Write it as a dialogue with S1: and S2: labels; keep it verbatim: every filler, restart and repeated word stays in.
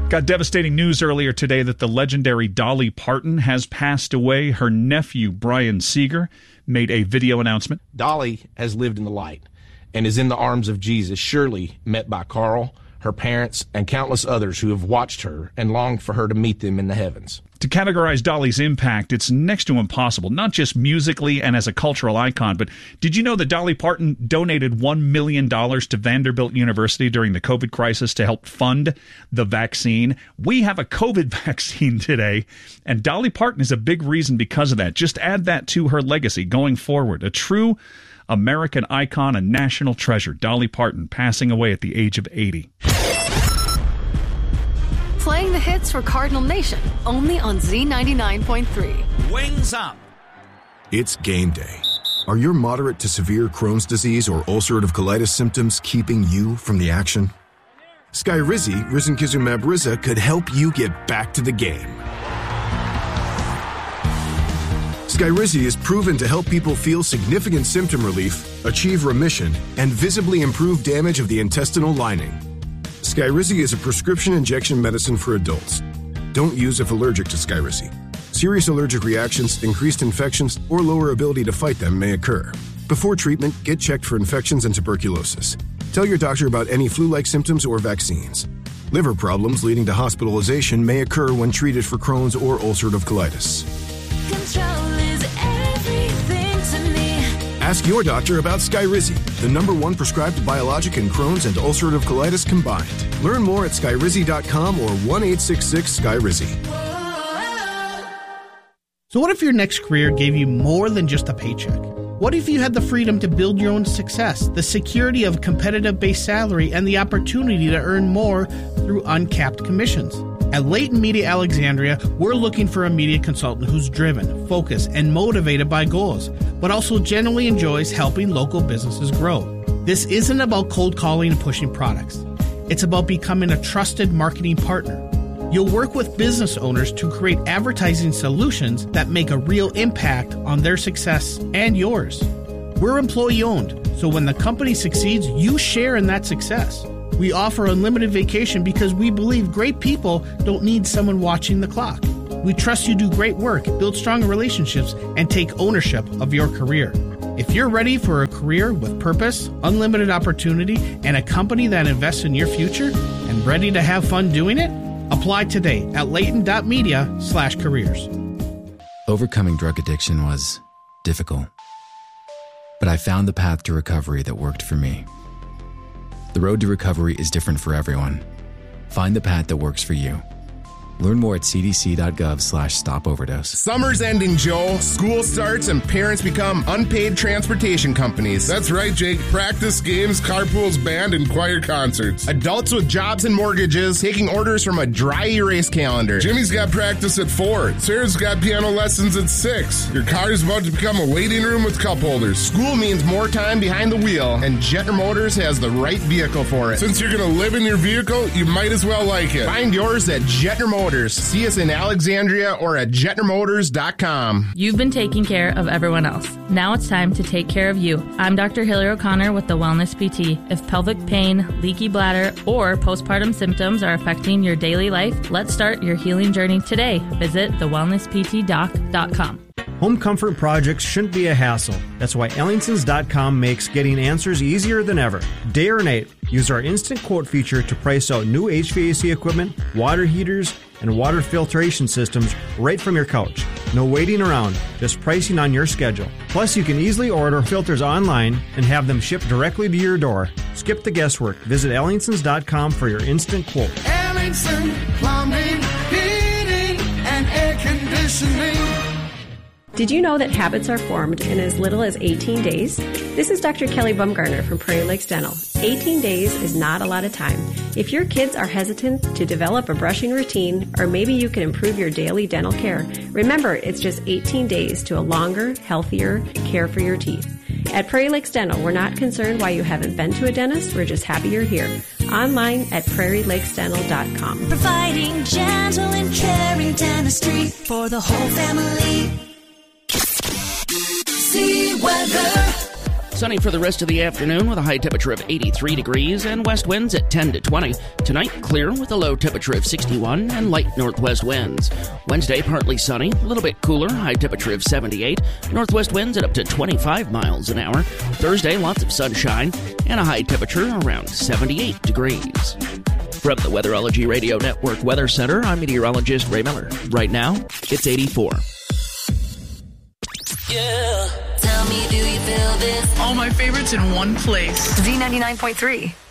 S1: Got devastating news earlier today that the legendary Dolly Parton has passed away. Her nephew, Brian Seeger, made a video announcement.
S2: Dolly has lived in the light and is in the arms of Jesus, surely met by Carl, her parents, and countless others who have watched her and longed for her to meet them in the heavens.
S1: To categorize Dolly's impact, it's next to impossible, not just musically and as a cultural icon, but did you know that Dolly Parton donated one million dollars to Vanderbilt University during the COVID crisis to help fund the vaccine? We have a COVID vaccine today, and Dolly Parton is a big reason because of that. Just add that to her legacy going forward. A true American icon, a national treasure. Dolly Parton passing away at the age of eighty.
S3: Playing the hits for Cardinal Nation, only on Z ninety-nine point three.
S4: Wings up.
S5: It's game day. Are your moderate to severe Crohn's disease or ulcerative colitis symptoms keeping you from the action? Skyrizi, risankizumab Riza, could help you get back to the game. Skyrizi is proven to help people feel significant symptom relief, achieve remission, and visibly improve damage of the intestinal lining. Skyrizi is a prescription injection medicine for adults. Don't use if allergic to Skyrizi. Serious allergic reactions, increased infections, or lower ability to fight them may occur. Before treatment, get checked for infections and tuberculosis. Tell your doctor about any flu-like symptoms or vaccines. Liver problems leading to hospitalization may occur when treated for Crohn's or ulcerative colitis.
S6: Control is everything to me.
S5: Ask your doctor about Skyrizi, the number one prescribed biologic in Crohn's and ulcerative colitis combined. Learn more at skyrizi dot com or one eight six six Skyrizi.
S7: So what if your next career gave you more than just a paycheck? What if you had the freedom to build your own success, the security of a competitive base salary, and the opportunity to earn more through uncapped commissions? At Leighton Media Alexandria, we're looking for a media consultant who's driven, focused, and motivated by goals, but also genuinely enjoys helping local businesses grow. This isn't about cold calling and pushing products. It's about becoming a trusted marketing partner. You'll work with business owners to create advertising solutions that make a real impact on their success and yours. We're employee-owned, so when the company succeeds, you share in that success. We offer unlimited vacation because we believe great people don't need someone watching the clock. We trust you do great work, build strong relationships, and take ownership of your career. If you're ready for a career with purpose, unlimited opportunity, and a company that invests in your future, and ready to have fun doing it, apply today at leighton.media slash careers.
S8: Overcoming drug addiction was difficult, but I found the path to recovery that worked for me. The road to recovery is different for everyone. Find the path that works for you. Learn more at cdc.gov slash stop overdose.
S9: Summer's ending, Joe. School starts and parents become unpaid transportation companies.
S10: That's right, Jake. Practice, games, carpools, band, and choir concerts.
S9: Adults with jobs and mortgages taking orders from a dry erase calendar.
S10: Jimmy's got practice at four. Sarah's got piano lessons at six. Your car's about to become a waiting room with cup holders.
S9: School means more time behind the wheel, and Jetner Motors has the right vehicle for it.
S10: Since you're going to live in your vehicle, you might as well like it.
S9: Find yours at Jetner Motors. See us in Alexandria or at jetner motors dot com.
S11: You've been taking care of everyone else. Now it's time to take care of you. I'm Doctor Hillary O'Connor with the Wellness P T. If pelvic pain, leaky bladder, or postpartum symptoms are affecting your daily life, let's start your healing journey today. Visit the wellness p t doc dot com.
S12: Home comfort projects shouldn't be a hassle. That's why Ellingtons dot com makes getting answers easier than ever. Day or night, use our instant quote feature to price out new H V A C equipment, water heaters, and water filtration systems right from your couch. No waiting around, just pricing on your schedule. Plus, you can easily order filters online and have them shipped directly to your door. Skip the guesswork. Visit Ellingtons dot com for your instant quote.
S13: Ellington Plumbing, Heating, and Air Conditioning.
S14: Did you know that habits are formed in as little as eighteen days? This is Doctor Kelly Bumgarner from Prairie Lakes Dental. eighteen days is not a lot of time. If your kids are hesitant to develop a brushing routine, or maybe you can improve your daily dental care, remember it's just eighteen days to a longer, healthier care for your teeth. At Prairie Lakes Dental, we're not concerned why you haven't been to a dentist. We're just happy you're here. Online at prairie lakes dental dot com.
S6: Providing gentle and caring dentistry for the whole family. See weather.
S4: Sunny for the rest of the afternoon with a high temperature of eighty-three degrees and west winds at ten to twenty. Tonight, clear with a low temperature of sixty-one and light northwest winds. Wednesday, partly sunny, a little bit cooler, high temperature of seventy-eight. Northwest winds at up to twenty-five miles an hour. Thursday, lots of sunshine and a high temperature around seventy-eight degrees. From the Weatherology Radio Network Weather Center, I'm meteorologist Ray Miller. Right now, it's eighty-four.
S6: Yeah. Tell me, do you feel this?
S15: All my favorites in one place.
S3: Z ninety-nine point three.